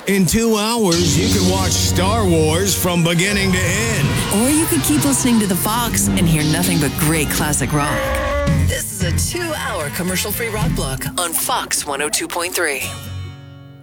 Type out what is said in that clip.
In 2 hours, you could watch Star Wars from beginning to end. Or you could keep listening to the Fox and hear nothing but great classic rock. This is a 2-hour commercial-free rock block on Fox 102.3.